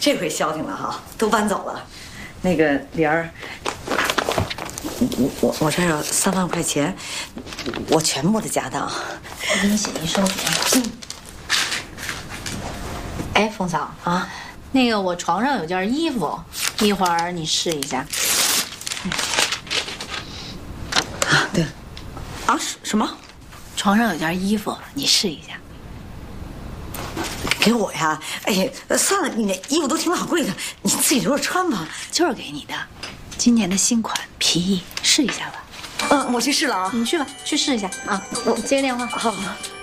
这回消停了哈，都搬走了。那个莲儿，我这有3万块钱，我全部的家当。 我给你写一收据啊。哎，凤嫂啊，那个我床上有件衣服，一会儿你试一下。 啊，对。啊，什么？ 床上有件衣服，你试一下。 给我呀？哎呀，算了，你那衣服都挺老贵的，你自己留着穿吧。 就是给你的，今年的新款皮衣，试一下吧。 嗯，我去试了啊。 你去吧，去试一下啊。我接个电话。 好。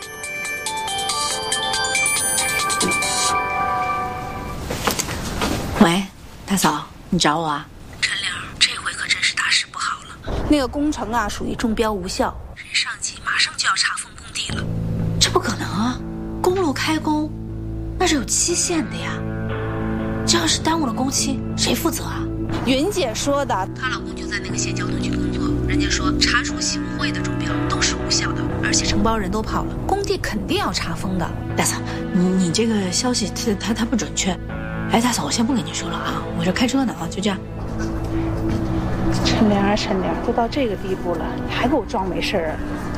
喂，大嫂，你找我啊？ 陈玲，这回可真是大事不好了。 那个工程啊，属于中标无效， 人上级马上就要查封工地了。 这不可能啊！公路开工，那是有期限的呀。这要是耽误了工期，谁负责啊？ 云姐说的， 她老公就在那个县交通局工作，人家说查出行贿的中标都是无效的，而且承包人都跑了，工地肯定要查封的。 大嫂，你这个消息它不准确。哎，大嫂，我先不跟你说了啊，我这开车呢啊，就这样。 陈莲，都到这个地步了，你还给我装没事儿啊？